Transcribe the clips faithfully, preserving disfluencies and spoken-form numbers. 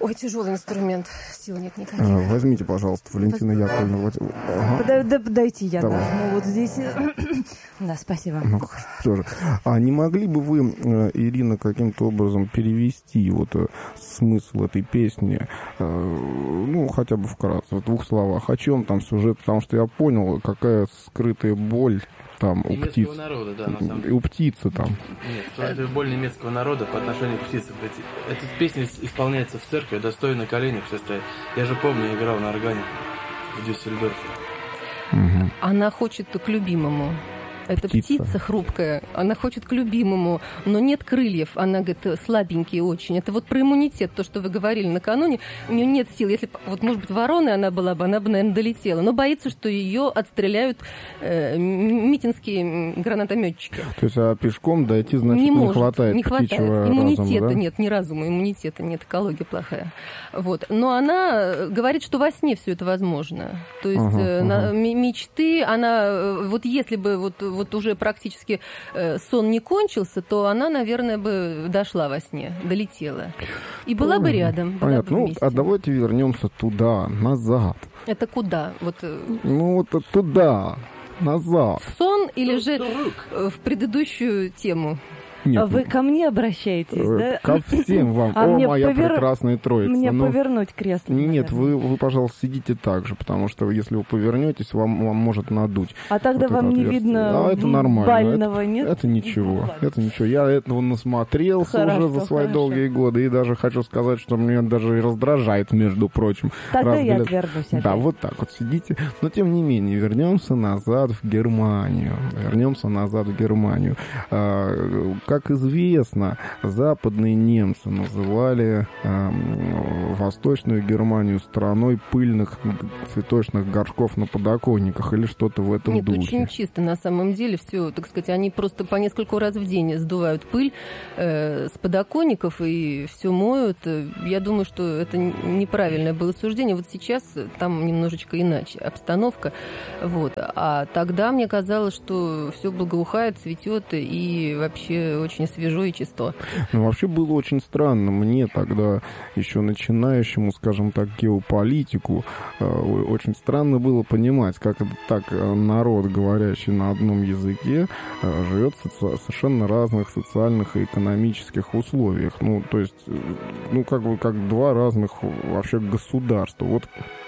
Ой, тяжелый инструмент. Сил нет никаких. Возьмите, пожалуйста, Валентина Яковлевна. Ага. Подай, да, подойти я Давай. должна. Вот здесь. Да, спасибо. Ну, что же. А не могли бы вы, Ирина, каким-то образом перевести вот смысл этой песни, ну, хотя бы вкратце, в двух словах? О чем там сюжет? Потому что я понял, какая скрытая боль там у птиц. Народа, да, на самом деле. И у птицы там. Нет, это боль немецкого народа по отношению к птицам. Эта песня исполняется в церкви, достойно на коленях все стоят. Я же помню, я играл на органе в Дюссельдорфе. Угу. Она хочет к любимому. Эта птица. птица хрупкая, она хочет к любимому, но нет крыльев, она, говорит, слабенькие очень. Это вот про иммунитет, то, что вы говорили накануне. У нее нет сил. Если, вот, может быть, вороной она была бы, она бы, наверное, долетела. Но боится, что ее отстреляют э, митинские гранатометчики. То есть, а пешком дойти, значит, не, не может, хватает не хватает. птичьего иммунитета разума, да? нет, ни разума, иммунитета нет, экология плохая. Вот. Но она говорит, что во сне все это возможно. То есть, ага, э, на, ага. мечты, она, вот если бы вот вот уже практически э, сон не кончился, то она, наверное, бы дошла во сне, долетела. И была бы рядом. Понятно. Была бы ну, а давайте вернемся туда, назад. Это куда? Вот... Ну, вот туда, назад. В сон или же в предыдущую тему? Нет, а вы ко мне обращаетесь, да? Ко всем вам. А О, моя повер... прекрасная троица. Мне ну, повернуть кресло. Нет, вы, вы, пожалуйста, сидите так же, потому что если вы повернетесь, вам, вам может надуть. А тогда вот вам не видно а, это нормально. бального, это, нет? Это ничего. Ну, это ничего. Я этого насмотрелся хорошо, уже за свои хорошо. долгие годы. И даже хочу сказать, что меня даже и раздражает, между прочим. Тогда я отвернусь опять. Да, вот так вот сидите. Но, тем не менее, вернемся назад в Германию. Вернемся назад в Германию. Как известно, западные немцы называли э, Восточную Германию страной пыльных цветочных горшков на подоконниках или что-то в этом Нет, духе. Нет, очень чисто на самом деле все, так сказать, они просто по нескольку раз в день сдувают пыль э, с подоконников и все моют. Я думаю, что это неправильное было суждение. Вот сейчас там немножечко иначе обстановка. Вот. А тогда мне казалось, что все благоухает, цветет и вообще очень свежо и чисто. Ну, вообще было очень странно. Мне тогда, еще начинающему, скажем так, геополитику, очень странно было понимать, как это так народ, говорящий на одном языке, живет в совершенно разных социальных и экономических условиях. Ну, то есть, ну, как бы, как два разных вообще государства. Вот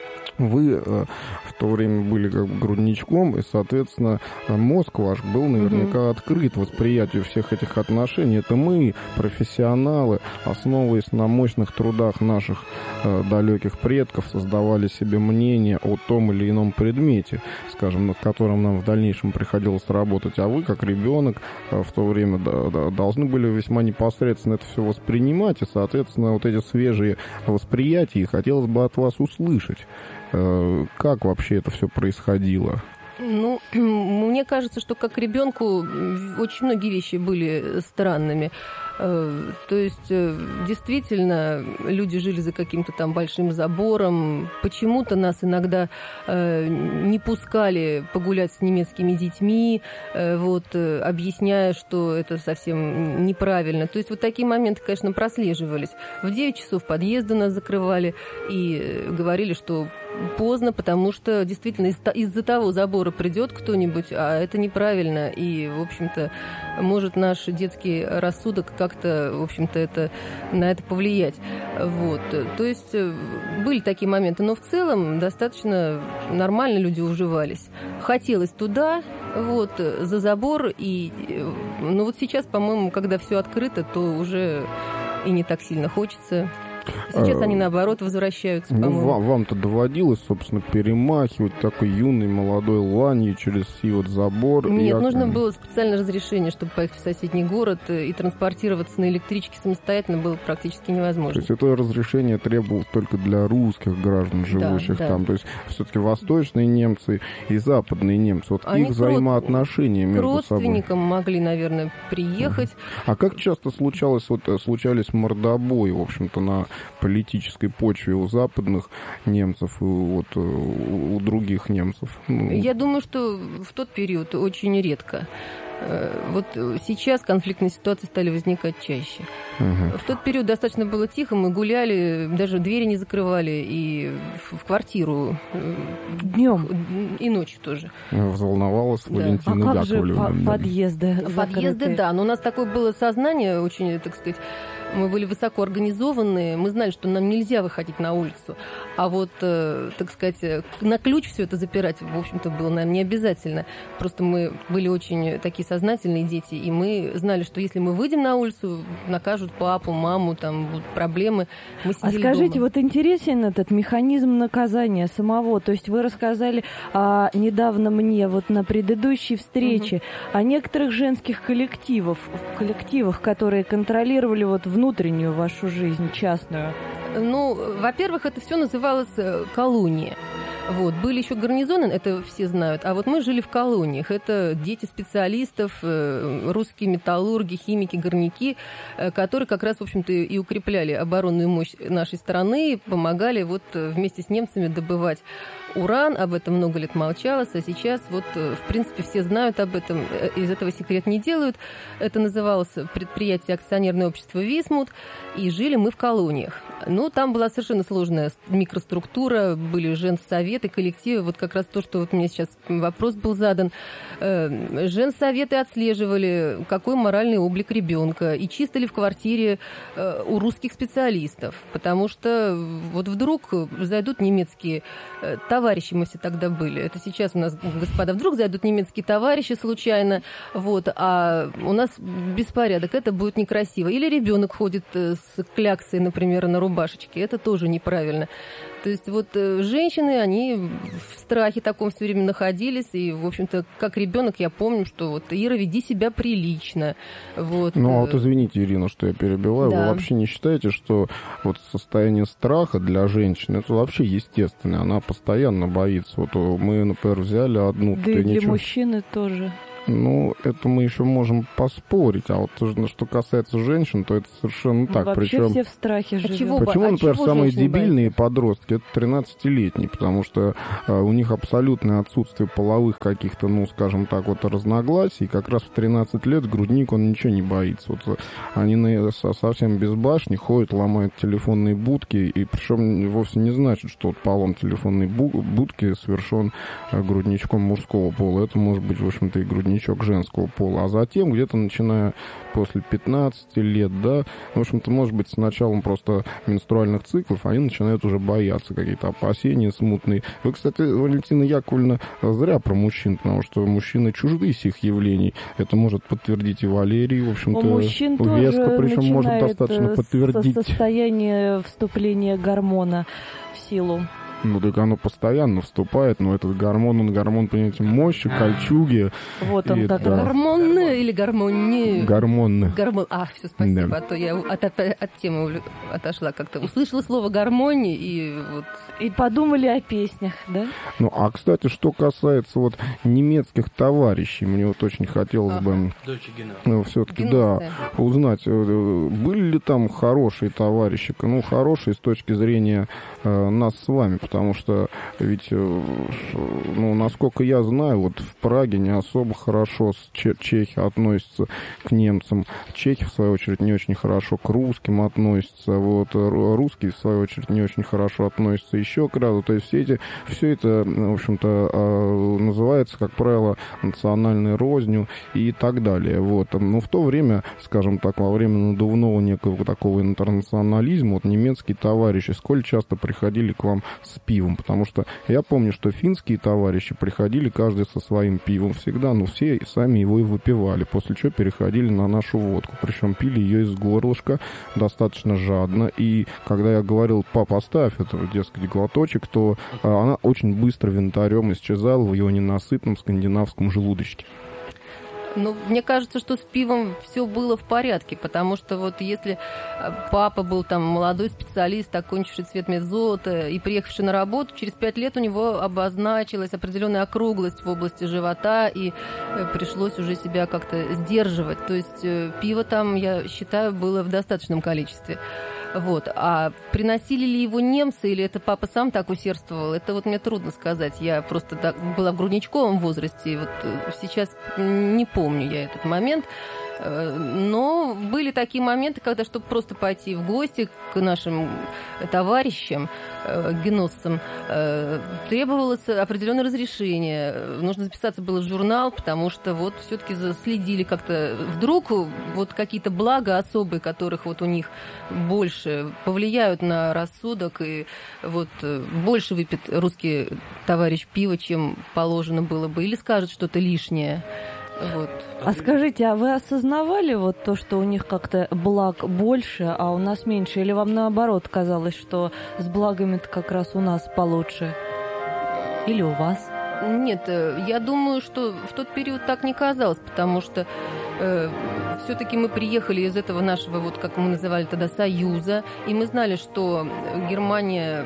вы э, в то время были как бы грудничком, и, соответственно, мозг ваш был наверняка mm-hmm. открыт восприятию всех этих отношений. Это мы, профессионалы, основываясь на мощных трудах наших э, далеких предков, создавали себе мнение о том или ином предмете, скажем, над которым нам в дальнейшем приходилось работать. А вы, как ребенок, э, в то время да, да, должны были весьма непосредственно это все воспринимать, и, соответственно, вот эти свежие восприятия хотелось бы от вас услышать. Как вообще это все происходило? Ну, мне кажется, что как ребенку очень многие вещи были странными. То есть, действительно, люди жили за каким-то там большим забором. Почему-то нас иногда не пускали погулять с немецкими детьми, вот, объясняя, что это совсем неправильно. То есть, вот такие моменты, конечно, прослеживались. В девять часов подъезды нас закрывали и говорили, что поздно, потому что действительно из- из-за того забора придет кто-нибудь, а это неправильно, и, в общем-то, может наш детский рассудок как-то, в общем-то, это, на это повлиять. Вот. То есть были такие моменты, но в целом достаточно нормально люди уживались. Хотелось туда, вот, за забор, и, ну вот сейчас, по-моему, когда все открыто, то уже и не так сильно хочется. Сейчас они, наоборот, возвращаются, ну, по-моему. Вам, вам-то доводилось, собственно, перемахивать такой юной молодой ланью через сей вот забор? Нет, и... нужно было специальное разрешение, чтобы поехать в соседний город, и транспортироваться на электричке самостоятельно было практически невозможно. То есть это разрешение требовалось только для русских граждан, живущих да, там. Да. То есть все-таки восточные немцы и западные немцы, вот они их взаимоотношения к между родственникам собой. родственникам могли, наверное, приехать. А как часто случалось, вот, случались мордобои, в общем-то, на политической почве у западных немцев и вот у других немцев? Я думаю, что в тот период очень редко. Вот сейчас конфликтные ситуации стали возникать чаще. Угу. В тот период достаточно было тихо, мы гуляли, даже двери не закрывали, и в квартиру днем и ночью тоже. Взволновалась да. Валентина а как Яковлевна. Же по- подъезды? Подъезды, да, но у нас такое было сознание очень, так сказать, мы были высоко организованные, мы знали, что нам нельзя выходить на улицу. А вот, э, так сказать, на ключ все это запирать, в общем-то, было, наверное, не обязательно. Просто мы были очень такие сознательные дети, и мы знали, что если мы выйдем на улицу, накажут папу, маму, там будут проблемы. Мы сидели а скажите, дома. Вот интересен этот механизм наказания самого. То есть вы рассказали а, недавно мне вот на предыдущей встрече угу. о некоторых женских коллективах, коллективах, которые контролировали вот внутреннюю вашу жизнь, частную. Ну, во-первых, это все называлось колония. Вот. Были еще гарнизоны, это все знают, а вот мы жили в колониях. Это дети специалистов, русские металлурги, химики, горняки, которые как раз, в общем-то, и укрепляли оборонную мощь нашей страны, помогали вот вместе с немцами добывать уран. Об этом много лет молчалось, а сейчас вот, в принципе, все знают об этом, из этого секрет не делают. Это называлось предприятие акционерное общество «Висмут», и жили мы в колониях. Ну, там была совершенно сложная микроструктура, были женсоветы, коллективы, вот как раз то, что вот мне сейчас вопрос был задан. Женсоветы отслеживали, какой моральный облик ребенка, и чисто ли в квартире у русских специалистов, потому что вот вдруг зайдут немецкие товарищи, мы все тогда были, это сейчас у нас, господа, вдруг зайдут немецкие товарищи случайно, вот, а у нас беспорядок, это будет некрасиво. Или ребенок ходит с кляксой, например, на рубашечке, это тоже неправильно. То есть вот женщины, они в страхе таком все время находились, и, в общем-то, как ребенок я помню, что вот, Ира, веди себя прилично. Вот. Ну, а вот извините, Ирина, что я перебиваю, да. Вы вообще не считаете, что вот состояние страха для женщины, это вообще естественно, она постоянно боится. Вот мы, например, взяли одну... Да и для ничего... мужчины тоже. Ну, это мы еще можем поспорить, а вот что касается женщин, то это совершенно так. Вообще Причем, все в страхе живем. А чего, почему, а например, чего самые дебильные боятся? Подростки, это тринадцатилетние, потому что а, у них абсолютное отсутствие половых каких-то, ну, скажем так, вот разногласий, и как раз в тринадцать лет грудник, он ничего не боится. Вот они на, совсем без башни ходят, ломают телефонные будки, и причем вовсе не значит, что вот полом телефонной будки совершен грудничком мужского пола. Это может быть, в общем-то, и грудничок женского пола. А затем, где-то начиная после пятнадцати лет, да, в общем-то, может быть, с началом просто менструальных циклов, они начинают уже бояться, какие-то опасения смутные. Вы, кстати, Валентина Яковлевна, зря про мужчин, потому что мужчины чужды сих явлений. Это может подтвердить и Валерий, в общем-то, веско, причем может достаточно подтвердить. Со состояния вступления гормона в силу. Ну, так оно постоянно вступает, но этот гормон, он гормон, понимаете, мощи, кольчуги. Вот он и, так. Да. Гормонный или гормонный? Гормонный. Гормон. А, все, спасибо, Да. а то я от, от, от темы отошла как-то. Услышала слово «гармония» и вот... И подумали о песнях, да? Ну, а, кстати, что касается вот немецких товарищей, мне вот очень хотелось ага. бы ну, все-таки, да, узнать, были ли там хорошие товарищи, ну, хорошие с точки зрения э, нас с вами, потому что ведь, э, ну, насколько я знаю, вот в Праге не особо хорошо чехи относятся к немцам, чехи, в свою очередь, не очень хорошо к русским относятся, вот, русские, в свою очередь, не очень хорошо относятся еще к разу, то есть все эти, все это, в общем-то, называется, как правило, национальной рознью и так далее, вот. Но в то время, скажем так, во время надувного некого такого интернационализма, вот немецкие товарищи сколь часто приходили к вам с пивом, потому что я помню, что финские товарищи приходили каждый со своим пивом всегда, но все сами его и выпивали, после чего переходили на нашу водку, причем пили ее из горлышка достаточно жадно, и когда я говорил: папа, оставь это, дескать, глоточек, то а, она очень быстро винтарем исчезала в его ненасытном скандинавском желудочке. Ну, мне кажется, что с пивом все было в порядке, потому что вот если папа был там молодой специалист, окончивший цветмедзолото и приехавший на работу, через пять лет у него обозначилась определенная округлость в области живота, и пришлось уже себя как-то сдерживать. То есть пиво там, я считаю, было в достаточном количестве. Вот. А приносили ли его немцы, или это папа сам так усердствовал, это вот мне трудно сказать. Я просто так, была в грудничковом возрасте, и вот сейчас не помню я этот момент. Но были такие моменты, когда, чтобы просто пойти в гости к нашим товарищам, геноссам, требовалось определенное разрешение. Нужно записаться было в журнал, потому что вот все-таки следили как-то. Вдруг вот какие-то блага особые, которых вот у них больше, повлияют на рассудок, и вот больше выпьет русский товарищ пива, чем положено было бы, или скажет что-то лишнее. Вот. А скажите, а вы осознавали вот то, что у них как-то благ больше, а у нас меньше? Или вам наоборот казалось, что с благами-то как раз у нас получше? Или у вас? Нет, я думаю, что в тот период так не казалось, потому что э, все-таки мы приехали из этого нашего, вот как мы называли тогда, союза, и мы знали, что Германия,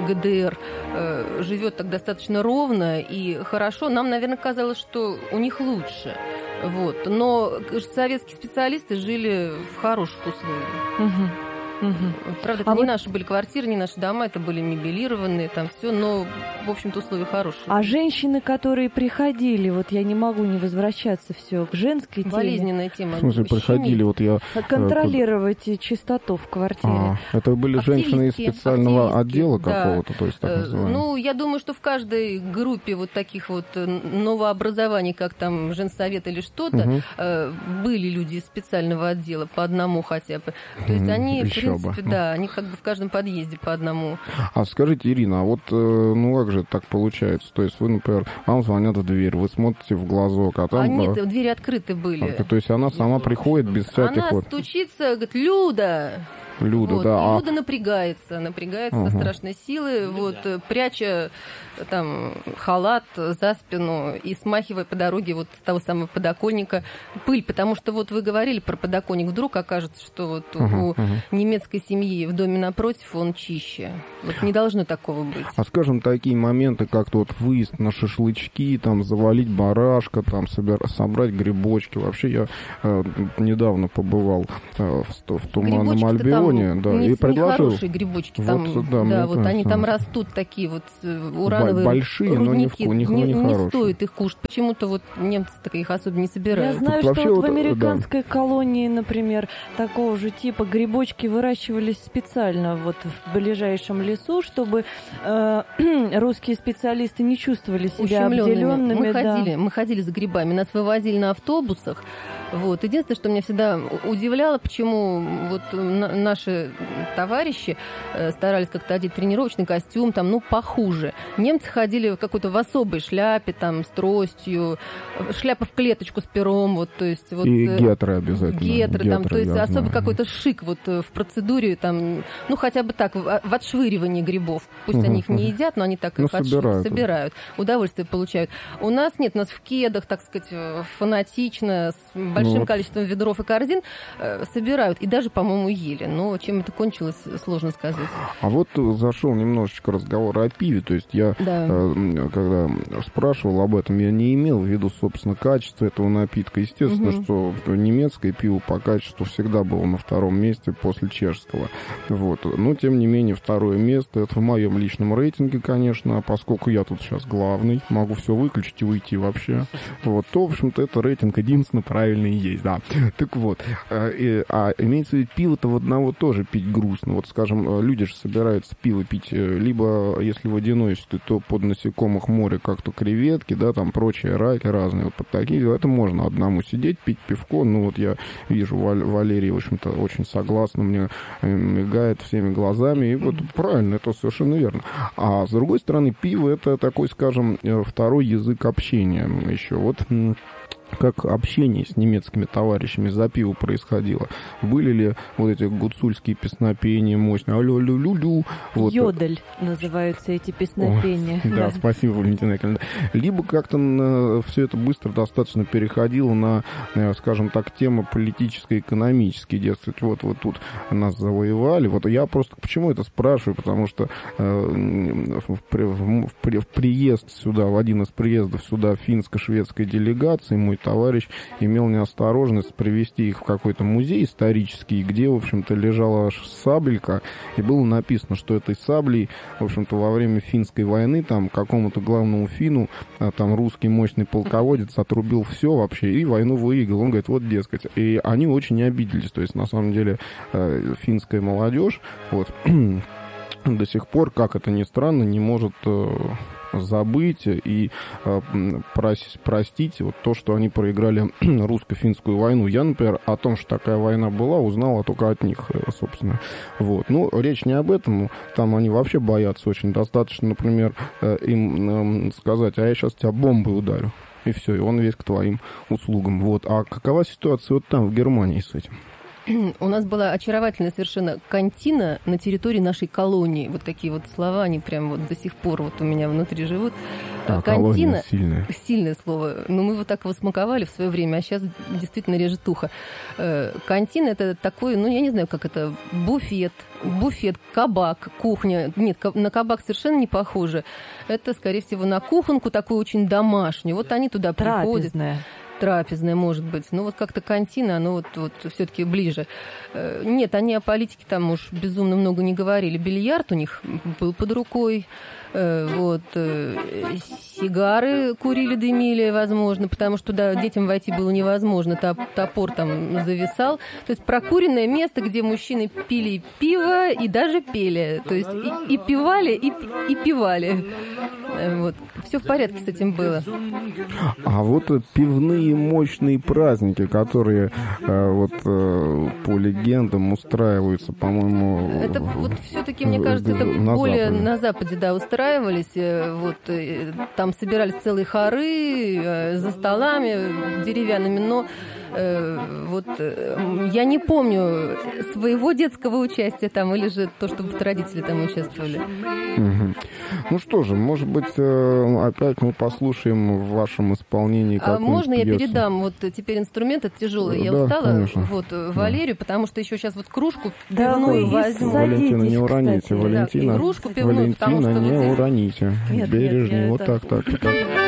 ГДР э, живет так достаточно ровно и хорошо. Нам, наверное, казалось, что у них лучше. Вот. Но советские специалисты жили в хороших условиях. Угу. Угу. Правда, это а не вот... наши были квартиры, не наши дома, это были мебелированные, там все, но, в общем-то, условия хорошие. А женщины, которые приходили, вот я не могу не возвращаться все к женской теме. Болезненная тема. В смысле, приходили, вот я... Контролировать э, чистоту в квартире. А, это были женщины из специального отдела да. какого-то, то есть так называемого? Ну, я думаю, что в каждой группе вот таких вот новообразований, как там женсовет или что-то, угу. э, были люди из специального отдела, по одному хотя бы. То есть они... Еще В принципе, да, они как бы в каждом подъезде по одному. А скажите, Ирина, а вот, ну как же так получается? То есть вы, например, вам звонят в дверь, вы смотрите в глазок, а там... А нет, двери открыты были. А, то есть она сама приходит без всяких она вот... Она стучится, говорит, Люда... Люда, вот. да. И а... Люда напрягается, напрягается угу. со страшной силой, вот, пряча там халат за спину и смахивая по дороге вот с того самого подоконника пыль, потому что вот вы говорили про подоконник, вдруг окажется, что вот угу, у угу. немецкой семьи в доме напротив он чище. Вот не должно такого быть. А скажем, такие моменты, как вот выезд на шашлычки, там завалить барашка, там собир... собрать грибочки. Вообще я э, недавно побывал э, в, в Туманном Альбионе. Да, не, и предложил. Нехорошие грибочки вот, там, да, да, вот кажется, они там растут такие вот урановые большие, рудники. но не, не, не, не, не стоит их кушать. Почему-то вот немцы их особо не собирают. Я знаю, Тут что вот вот, в американской да. колонии, например, такого же типа грибочки выращивались специально вот в ближайшем лесу, чтобы э, русские специалисты не чувствовали себя обделенными. Мы, да. ходили, мы ходили за грибами, нас вывозили на автобусах. Вот. Единственное, что меня всегда удивляло, почему вот наши товарищи старались как-то одеть тренировочный костюм, там, ну, похуже. Немцы ходили в какой-то в особой шляпе, там, с тростью, шляпа в клеточку с пером, вот, то есть... Вот, и гетры обязательно. Гетры, гетры там, то есть особый знаю. какой-то шик вот в процедуре, там, ну, хотя бы так, в, в отшвыривании грибов. Пусть угу, они их не едят, но они так ну, их отш... собирают. собирают, удовольствие получают. У нас нет, у нас в кедах, так сказать, фанатично, с большим ну, вот. количеством ведров и корзин э, собирают. И даже, по-моему, ели. Но чем это кончилось, сложно сказать. А вот зашел немножечко разговор о пиве. То есть я, да. э, когда спрашивал об этом, я не имел в виду, собственно, качество этого напитка. Естественно, угу. что немецкое пиво по качеству всегда было на втором месте после чешского. Вот. Но, тем не менее, второе место, это в моем личном рейтинге, конечно, поскольку я тут сейчас главный, могу все выключить и уйти вообще. Вот. То, в общем-то, это рейтинг единственно правильный и есть, да. Так вот. А, и, а имеется в виду, пиво-то в одного тоже пить грустно. Вот, скажем, люди же собираются пиво пить, либо, если водяное, то под насекомых море, как-то креветки, да, там прочие раки разные, вот под такие, это можно одному сидеть, пить пивко. Ну, вот я вижу, Валь, Валерий, в общем-то, очень согласна, мне мигает всеми глазами, и вот правильно, это совершенно верно. А с другой стороны, пиво — это такой, скажем, второй язык общения еще. Вот как общение с немецкими товарищами за пиво происходило? Были ли вот эти гуцульские песнопения мощные? Алло-лю-лю-лю. Вот. Йодель называются эти песнопения. О, да, да, спасибо, Валентина Яковлевна. Либо как-то на, все это быстро достаточно переходило на, скажем так, темы политические, экономические. Дескать, вот, вот тут нас завоевали. Вот я просто почему это спрашиваю? Потому что э, в, в, в, в приезд сюда, в один из приездов сюда финско-шведской делегации, мой мой товарищ имел неосторожность привести их в какой-то музей исторический, где, в общем-то, лежала сабелька, и было написано, что этой саблей, в общем-то, во время финской войны, там, какому-то главному финну, там, русский мощный полководец отрубил все вообще, и войну выиграл. Он говорит, вот, дескать. И они очень обиделись. То есть, на самом деле, финская молодежь, вот, до сих пор, как это ни странно, не может забыть и э, прос, простить вот то, что они проиграли русско-финскую войну. Я, например, о том, что такая война была, узнала только от них, собственно. Вот. Ну, речь не об этом. Там они вообще боятся очень. Достаточно, например, им э, сказать, а я сейчас тебя бомбой ударю. И все, и он весь к твоим услугам. Вот. А какова ситуация вот там, в Германии, с этим? У нас была очаровательная совершенно кантина на территории нашей колонии. Вот такие вот слова, они прям вот до сих пор вот у меня внутри живут. А, кантина, сильное. Сильное слово. Но мы вот так его смаковали в свое время, а сейчас действительно режет ухо. Кантина — это такой, ну, я не знаю, как это, буфет, буфет, кабак, кухня. Нет, на кабак совершенно не похоже. Это, скорее всего, на кухонку такую очень домашнюю. Вот они туда приходят. Трапезная. Трапезная, может быть. Ну, вот как-то кантина, оно вот, вот все-таки ближе. Нет, они о политике там уж безумно много не говорили. Бильярд у них был под рукой. Вот. Сигары курили, дымили, возможно, потому что туда детям войти было невозможно. Топор там зависал. То есть прокуренное место, где мужчины пили пиво и даже пели. То есть и, и пивали, и, и пивали. Вот. Все в порядке с этим было. А вот пивные мощные праздники, которые э, вот э, по легендам устраиваются, по-моему... Это вот все-таки, мне кажется, это на более Западе. На Западе, да, устраивались. Вот, там собирались целые хоры за столами деревянными, но вот я не помню своего детского участия там, или же то, чтобы родители там участвовали. Угу. Ну что же, может быть, опять мы послушаем в вашем исполнении какую-нибудь А можно пьесу? Я передам вот теперь инструмент, это тяжелый, я да, устала, конечно. вот, Валерию, потому что еще сейчас вот кружку Да, пивную вы возьму. Валентина, не Садитесь, уроните, кстати. Валентина. Да, и кружку пивную, Валентина, потому что не вот здесь- уроните. Нет, Бережнее, нет, я вот это- так, так, так.